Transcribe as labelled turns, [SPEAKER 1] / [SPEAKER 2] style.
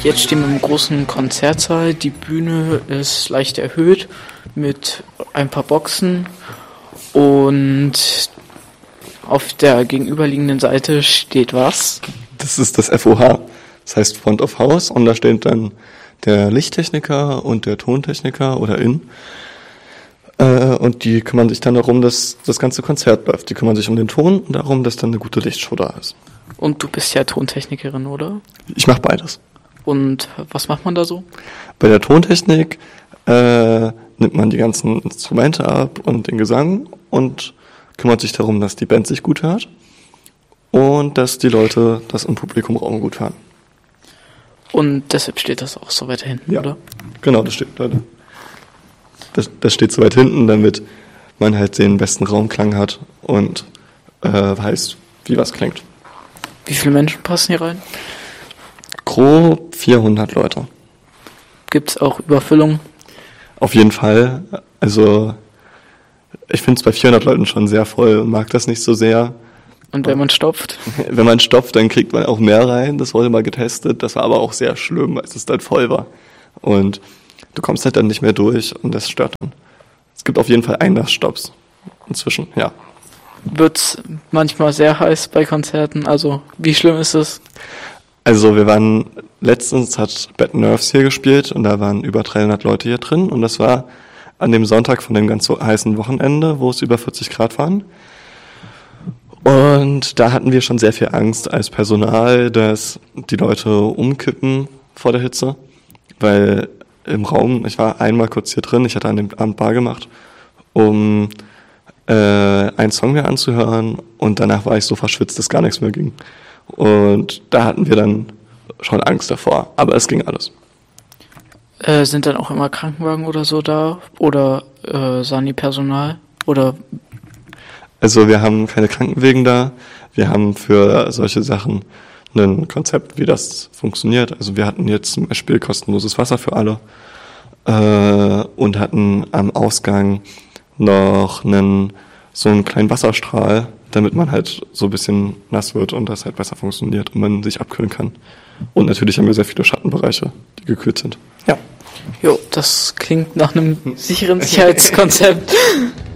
[SPEAKER 1] Jetzt stehen wir im großen Konzertsaal. Die Bühne ist leicht erhöht mit ein paar Boxen und auf der gegenüberliegenden Seite steht was?
[SPEAKER 2] Das ist das FOH, das heißt Front of House, und da steht dann der Lichttechniker und der Tontechniker oder und die kümmern sich dann darum, dass das ganze Konzert läuft. Die kümmern sich um den Ton und darum, dass dann eine gute Lichtshow da ist.
[SPEAKER 1] Und du bist ja Tontechnikerin, oder?
[SPEAKER 2] Ich mache beides.
[SPEAKER 1] Und was macht man da so?
[SPEAKER 2] Bei der Tontechnik nimmt man die ganzen Instrumente ab und den Gesang und kümmert sich darum, dass die Band sich gut hört und dass die Leute das im Publikum auch gut hören.
[SPEAKER 1] Und deshalb steht das auch so weit hinten,
[SPEAKER 2] ja,
[SPEAKER 1] oder?
[SPEAKER 2] Genau, das steht das steht so weit hinten, damit man halt den besten Raumklang hat und weiß, wie was klingt.
[SPEAKER 1] Wie viele Menschen passen hier rein?
[SPEAKER 2] Grob 400 Leute.
[SPEAKER 1] Gibt's auch Überfüllung?
[SPEAKER 2] Auf jeden Fall. Also ich finde es bei 400 Leuten schon sehr voll und mag das nicht so sehr.
[SPEAKER 1] Und wenn man stopft?
[SPEAKER 2] Wenn man stopft, dann kriegt man auch mehr rein. Das wurde mal getestet. Das war aber auch sehr schlimm, als es dann voll war. Und du kommst halt dann nicht mehr durch und das stört dann. Es gibt auf jeden Fall Einlassstopps inzwischen, ja.
[SPEAKER 1] Wird's manchmal sehr heiß bei Konzerten? Also, wie schlimm ist es?
[SPEAKER 2] Also letztens hat Bad Nerves hier gespielt und da waren über 300 Leute hier drin und das war an dem Sonntag von dem ganz heißen Wochenende, wo es über 40 Grad waren. Und da hatten wir schon sehr viel Angst als Personal, dass die Leute umkippen vor der Hitze, weil im Raum, ich war einmal kurz hier drin, ich hatte an dem Abend Bar gemacht, um einen Song mir anzuhören und danach war ich so verschwitzt, dass gar nichts mehr ging. Und da hatten wir dann schon Angst davor, aber es ging alles.
[SPEAKER 1] Sind dann auch immer Krankenwagen oder so da? Oder Sanipersonal? Oder?
[SPEAKER 2] Also wir haben keine Krankenwagen da. Wir haben für solche Sachen ein Konzept, wie das funktioniert. Also wir hatten jetzt zum Beispiel kostenloses Wasser für alle und hatten am Ausgang noch so einen kleinen Wasserstrahl, damit man halt so ein bisschen nass wird und das halt besser funktioniert und man sich abkühlen kann. Und natürlich haben wir sehr viele Schattenbereiche, die gekühlt sind. Ja.
[SPEAKER 1] Jo, das klingt nach einem sicheren Sicherheitskonzept.